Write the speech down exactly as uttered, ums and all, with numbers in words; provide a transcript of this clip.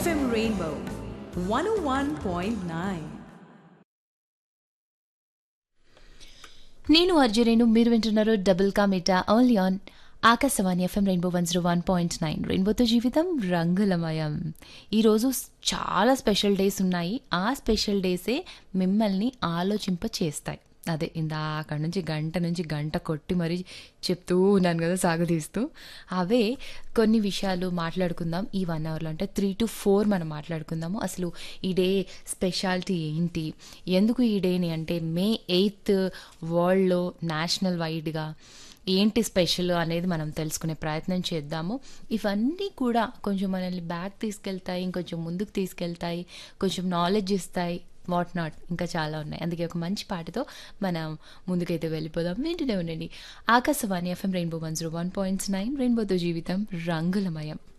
F M Rainbow one ఓ one point nine. నేను అర్జునేను, మీరు వింటున్నారు డబుల్ కా meetha only on Akashvani FM rainbow one zero one point nine. రెయిన్బోతో జీవితం రంగులమయం. ఈరోజు చాలా స్పెషల్ డేస్ ఉన్నాయి. ఆ స్పెషల్ డేసే మిమ్మల్ని ఆలోచింప చేస్తాయి. అదే ఇందాక నుంచి గంట నుంచి గంట కొట్టి మరీ చెప్తూ ఉన్నాను కదా సాగదీస్తూ. అవే కొన్ని విషయాలు మాట్లాడుకుందాం ఈ వన్ అవర్లో. అంటే త్రీ టు ఫోర్ మనం మాట్లాడుకుందాము. అసలు ఈ డే స్పెషాలిటీ ఏంటి, ఎందుకు ఈ డేని అంటే మే ఎయిత్ వరల్డ్లో నేషనల్ వైడ్గా ఏంటి స్పెషల్ అనేది మనం తెలుసుకునే ప్రయత్నం చేద్దాము. ఇవన్నీ కూడా కొంచెం మనల్ని బ్యాక్ తీసుకెళ్తాయి, ఇంకొంచెం ముందుకు తీసుకెళ్తాయి, కొంచెం నాలెడ్జ్ ఇస్తాయి, వాట్ నాట్, ఇంకా చాలా ఉన్నాయి. అందుకే ఒక మంచి పాటతో మనం ముందుకైతే వెళ్ళిపోదాం. వింటూనే ఉండండి Akashvani FM rainbow one zero one point nine. రెయిన్బోతో జీవితం రంగులమయం.